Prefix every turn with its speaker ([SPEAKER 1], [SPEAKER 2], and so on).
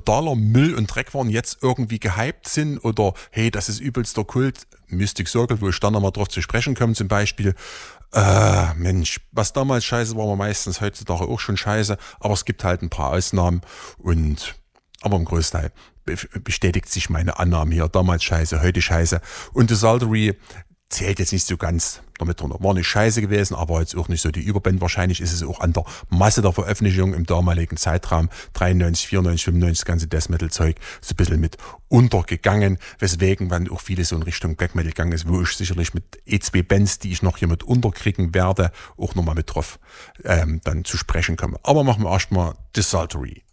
[SPEAKER 1] totaler Müll und Dreck waren, jetzt irgendwie gehypt sind oder hey, das ist übelster Kult. Mystic Circle, wo ich dann nochmal drauf zu sprechen komme zum Beispiel. Mensch, was damals scheiße war, war meistens heutzutage auch schon scheiße, aber es gibt halt ein paar Ausnahmen aber im Großteil bestätigt sich meine Annahme hier. Damals scheiße, heute scheiße. Und The Saltery zählt jetzt nicht so ganz damit drunter. War nicht scheiße gewesen, aber jetzt auch nicht so die Überband. Wahrscheinlich ist es auch an der Masse der Veröffentlichung im damaligen Zeitraum 93, 94, 95, das ganze Death Metal Zeug so ein bisschen mit untergegangen, weswegen dann auch vieles so in Richtung Black Metal gegangen ist, wo ich sicherlich mit E2 Bands, die ich noch hier mit unterkriegen werde, auch nochmal mit drauf dann zu sprechen komme. Aber machen wir erstmal The Saltery.